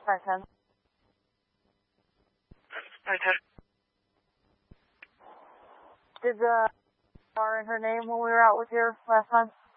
510. 510. Did the car in her name when we were out with you last time?